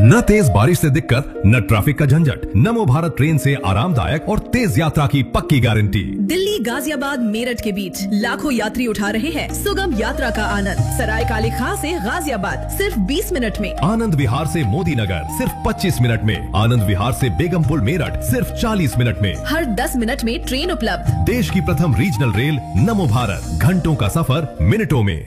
न तेज बारिश से दिक्कत, न ट्रैफिक का झंझट। नमो भारत ट्रेन से आरामदायक और तेज यात्रा की पक्की गारंटी। दिल्ली गाजियाबाद मेरठ के बीच लाखों यात्री उठा रहे हैं सुगम यात्रा का आनंद। सराय काले खां से गाजियाबाद सिर्फ 20 मिनट में। आनंद विहार से मोदी नगर सिर्फ 25 मिनट में। आनंद विहार से बेगमपुर मेरठ सिर्फ 40 मिनट में। हर 10 मिनट में ट्रेन उपलब्ध। देश की प्रथम रीजनल रेल नमो भारत, घंटों का सफर मिनटों में।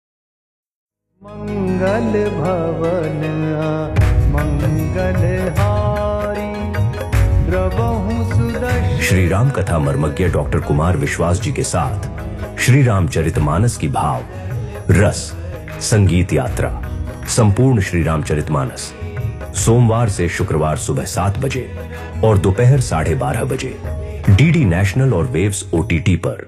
मंगल भवन मंगल हारी द्रवहु सुदर्शन। श्री राम कथा मर्मज्ञ डॉक्टर कुमार विश्वास जी के साथ श्री रामचरितमानस की भाव रस संगीत यात्रा संपूर्ण श्री रामचरितमानस सोमवार से शुक्रवार सुबह 7 बजे और दोपहर 12:30 बजे डीडी नेशनल और वेव्स ओटीटी पर।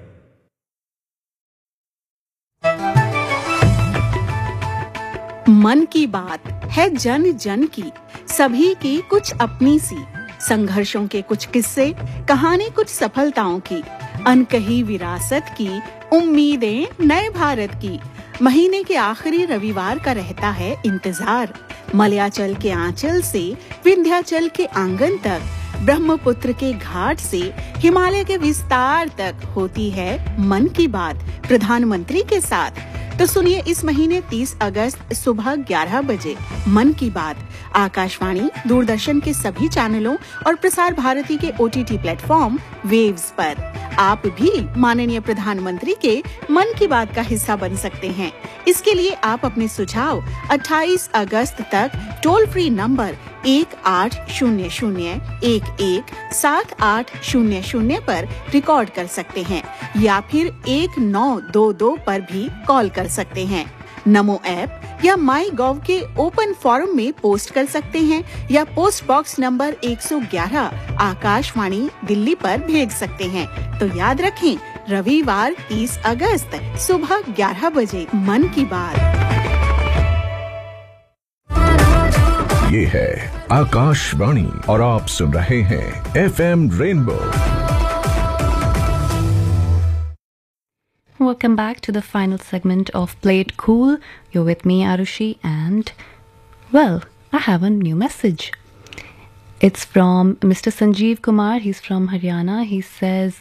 मन की बात है जन जन की, सभी की कुछ अपनी सी, संघर्षों के कुछ किस्से, कहानी कुछ सफलताओं की, अनकही विरासत की, उम्मीदें नए भारत की। महीने के आखिरी रविवार का रहता है इंतजार। मलयाचल के आंचल से विंध्याचल के आंगन तक, ब्रह्मपुत्र के घाट से हिमालय के विस्तार तक होती है मन की बात प्रधानमंत्री के साथ। तो सुनिए इस महीने 30 अगस्त सुबह 11 बजे मन की बात आकाशवाणी, दूरदर्शन के सभी चैनलों और प्रसार भारती के ओटीटी प्लेटफॉर्म वेव्स पर। आप भी माननीय प्रधानमंत्री के मन की बात का हिस्सा बन सकते हैं। इसके लिए आप अपने सुझाव 28 अगस्त तक टोल फ्री नंबर 1800-117800 पर रिकॉर्ड कर सकते हैं या फिर 1922 पर भी कॉल कर सकते हैं। नमो ऐप या माई गॉव के ओपन फोरम में पोस्ट कर सकते हैं या post box number 111 Akashvani Delhi पर भेज सकते हैं। तो याद रखें, रविवार 30 अगस्त सुबह 11 बजे मन की बात। ये है आकाशवाणी और आप सुन रहे हैं FM rainbow. Welcome back to the final segment of Play It Cool. You're with me, Arushi, and, well, I have a new message. It's from Mr. Sanjeev Kumar. He's from Haryana. He says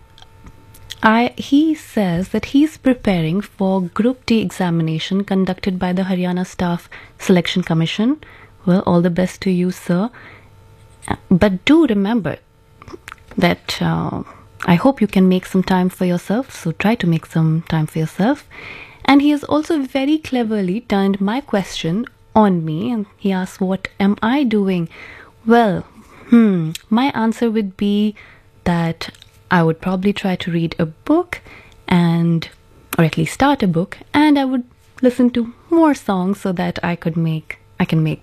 that he's preparing for Group D examination conducted by the Haryana Staff Selection Commission. Well, all the best to you, sir. But do remember that I hope you can make some time for yourself, so try to make some time for yourself. And he has also very cleverly turned my question on me, and he asked, what am I doing? Well, my answer would be that I would probably try to read a book, or at least start a book, and I would listen to more songs so that I can make